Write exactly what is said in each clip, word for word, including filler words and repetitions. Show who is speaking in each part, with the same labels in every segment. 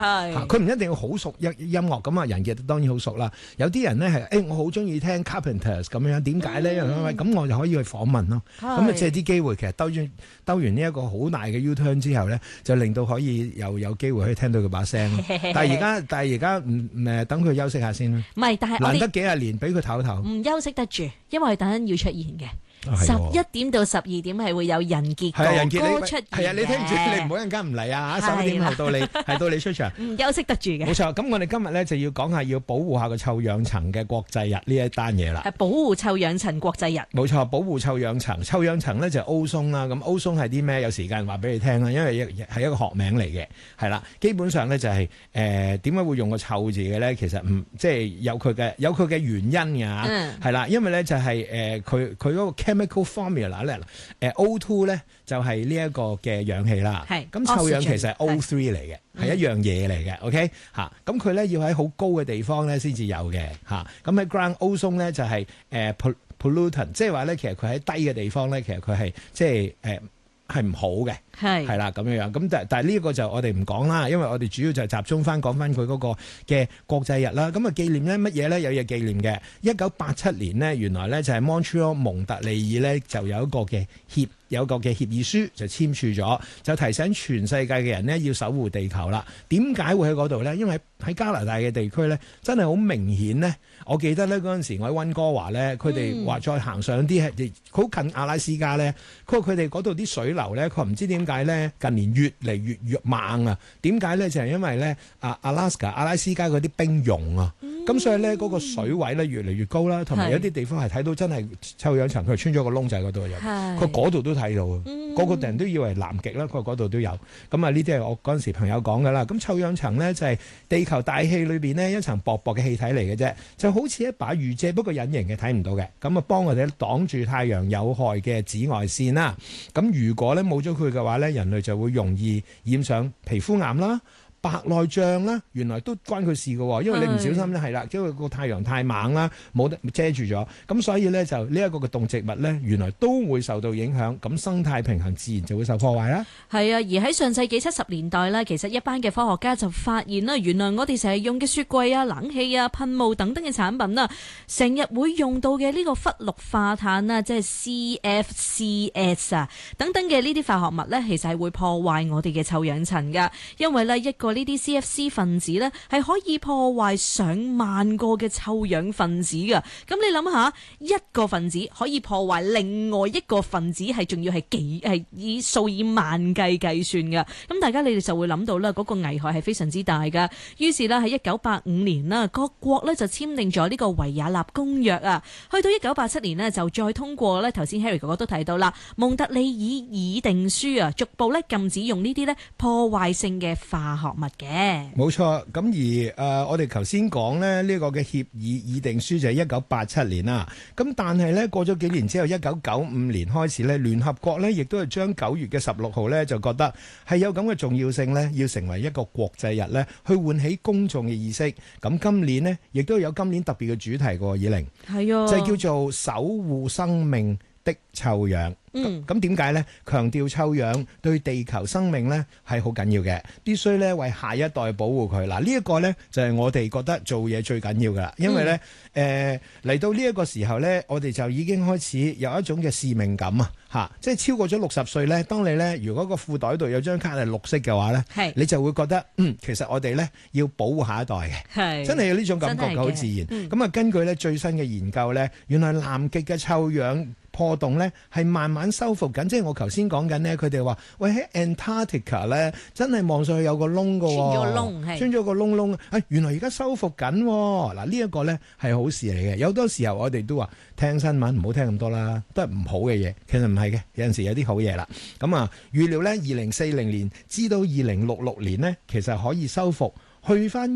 Speaker 1: 係佢唔一定要好熟音音樂咁啊，人嘅當然好熟啦。有啲人咧係誒，我好中意聽 Carpenters 咁樣，點解咧？咁、嗯、我就可以去訪問咯。咁啊，借啲機會，其實兜完兜完呢一個好大嘅 U-turn 之後咧，就令到可以又有機會可以聽到佢把聲。但係而家，但係而家唔誒，等佢休息下先啦。
Speaker 2: 唔係，但係
Speaker 1: 難得幾廿年，俾佢唞唞。
Speaker 2: 唔休息得住，因為等陣要出現嘅。十一點到十二點係會有人傑哥哥出現嘅。係啊，
Speaker 1: 你聽唔住，你唔好一陣間唔嚟啊！十一點後到你係到你出場，
Speaker 2: 唔休息得住嘅。
Speaker 1: 冇錯，咁我哋今日咧就要講下要保護下個臭氧層嘅國際日呢一單嘢啦。
Speaker 2: 係保護臭氧層國際日。
Speaker 1: 冇錯，保護臭氧層。臭氧層咧就係 ozone 啦。咁 ozone 係啲咩？有時間話俾你聽啦，因為係一個學名嚟嘅，係啦。基本上咧就係誒點解會用個臭字嘅咧？其實唔即係有佢嘅有佢嘅原因㗎。嗯。係啦，因為咧就係誒佢佢嗰個 chemical formula。嗱咧，誒 O two 咧就係呢一個嘅氧氣啦。係，咁臭氧其實係 O three 嚟嘅，係一樣嘢嚟嘅。OK，嚇，咁佢咧要喺好高嘅地方咧先至有嘅嚇。咁喺 ground ozone 咧就係誒 pollutant， 即係話咧其實佢喺低嘅地方咧，其實佢係即係誒係唔好嘅。係係啦咁樣樣。咁但但係呢一個就我哋唔講啦，因為我哋主要就集中翻講翻佢嗰個嘅國際日啦。咁啊紀念咧乜嘢咧？有嘢紀念嘅。一九八七年呢，原來咧就係 Montreal 蒙特利爾咧就有一個嘅協有一個嘅協議書就簽署咗，就提醒全世界嘅人呢要守護地球啦。點解會喺嗰度呢？因為喺加拿大嘅地區咧，真係好明顯呢。我記得咧嗰陣時我喺溫哥華咧，佢哋話再行上啲係好近阿拉斯加咧，佢話佢哋嗰度啲水流咧，佢話唔知點解咧近年越嚟越越猛啊！點解咧？就係、是、因為咧阿阿拉斯加阿拉斯加嗰啲冰融啊，咁、嗯、所以咧嗰、那個水位咧越嚟越高啦，同埋有啲地方係睇到真係臭氧層佢穿咗個窿仔嗰度有，佢嗰度都睇到啊！嗯、個個人都以為南極啦，佢嗰度都有。咁啊呢啲係我嗰陣時朋友講噶啦。咁臭氧層咧就係、是、地球大氣裏邊呢一層薄薄嘅氣體嚟嘅啫，就好似一把雨遮，不過隱形嘅睇唔到嘅。咁啊幫我哋擋住太陽有害嘅紫外線啦。咁如果咧冇咗佢嘅話咧，人類就會容易染上皮膚癌啦、白內障啦，原來都關佢事嘅，因為你唔小心咧係啦，因為個太陽太猛啦，冇得遮住咗，咁所以咧就呢一個嘅動植物咧，原來都會受到影響，咁生態平衡自然就會受破壞啦。
Speaker 2: 係啊，而喺上世紀七十年代咧，其實一班嘅科學家就發現啦，原來我哋成日用嘅雪櫃啊、冷氣啊、噴霧等等嘅產品啊，成日會用到嘅呢個氟氯化碳啊，即係 C F C S 啊等等嘅呢啲化學物咧，其實係會破壞我哋嘅臭氧層噶，因為咧一個呢啲 C F C 分子咧係可以破壞上萬個嘅臭氧分子噶。咁你諗下，一個分子可以破壞另外一個分子，係仲要係幾係以數以萬計計算噶。咁大家你哋就會諗到啦，嗰個危害係非常之大噶。於是咧喺一九八五年啦，各國咧就簽訂咗呢個維也納公約啊。去到一九八七年咧就再通過咧，頭先 Harry 哥哥都提到啦，蒙特利爾議定書啊，逐步咧禁止用呢啲咧破壞性嘅化學物嘅。
Speaker 1: 冇錯，咁而誒、呃、我哋頭先講咧呢個嘅協議議定書就係一九八七年啦。咁但係咧過咗幾年之後，一九九五年開始咧，聯合國咧亦都係將九月嘅十六號咧就覺得係有咁嘅重要性咧，要成為一個國際日咧，去喚起公眾嘅意識。咁今年呢，亦都有今年特別嘅主題嘅，以玲係啊，就係叫做守護生命的臭氧。嗯，咁點解呢？強調臭氧對地球生命呢係好緊要嘅，必須呢為下一代保護佢。嗱，呢一個呢就係我哋覺得做嘢最緊要噶啦，因為呢誒嚟到呢一個時候呢，我哋就已經開始有一種嘅使命感啊，吓，即係超過咗六十歲呢，當你呢如果個褲袋度有張卡係綠色嘅話呢，係你就會覺得嗯，其實我哋呢要保護下一代嘅，係真係有呢種感覺嘅，好自然。咁啊、嗯，根據呢最新嘅研究呢，原來南極嘅臭氧破洞咧係慢慢修復緊，即係我頭先講緊呢，佢哋話喂喺 Antarctica 咧，真係望上去有個窿㗎喎，穿咗窿，係穿咗個窿窿，哎，原來而家修復緊，嗱呢一個咧係好事嚟嘅。有好多時候我哋都話聽新聞唔好聽咁多啦，都係唔好嘅嘢，其實唔係嘅，有陣時有啲好嘢啦。咁啊，預料咧二零四零年至到二零六六年呢，其實可以修復去翻一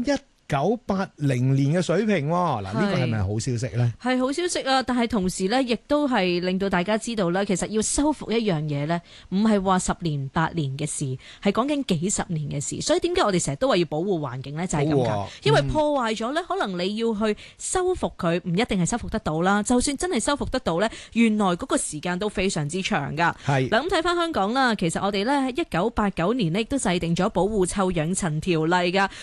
Speaker 1: 九八零年嘅水平喎。嗱，呢個係咪好消息咧？
Speaker 2: 係好消息啊！但係同時咧，亦都係令到大家知道咧，其實要修復一樣嘢咧，唔係話十年八年嘅事，係講緊幾十年嘅事。所以點解我哋成日都話要保護環境咧？就係咁解，因為破壞咗咧，可能你要去修復佢，唔一定係修復得到啦。就算真係修復得到咧，原來嗰個時間都非常之長噶。係嗱，咁睇翻香港啦，其實我哋咧喺一九八九年咧亦都制定咗保護臭氧層條例噶。